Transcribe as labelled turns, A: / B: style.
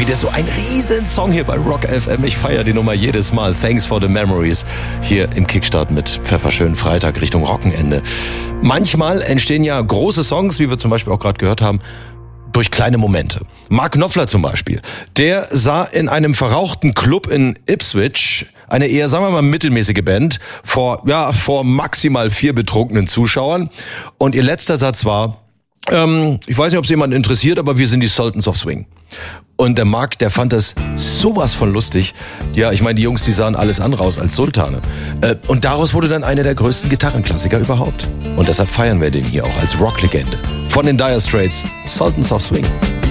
A: wieder so ein Riesensong hier bei Rock FM. Ich feiere die Nummer jedes Mal. Thanks for the Memories. Hier im Kickstart mit Pfefferschön Freitag Richtung Rockenende. Manchmal entstehen ja große Songs, wie wir zum Beispiel auch gerade gehört haben, durch kleine Momente. Mark Knopfler zum Beispiel, der sah in einem verrauchten Club in Ipswich eine eher, sagen wir mal, mittelmäßige Band vor maximal 4 betrunkenen Zuschauern. Und ihr letzter Satz war, ich weiß nicht, ob es jemanden interessiert, aber wir sind die Sultans of Swing. Und der Mark, der fand das sowas von lustig. Ja, ich meine, die Jungs, die sahen alles andere aus als Sultane. Und daraus wurde dann einer der größten Gitarrenklassiker überhaupt. Und deshalb feiern wir den hier auch als Rocklegende. Von den Dire Straits, Sultans of Swing.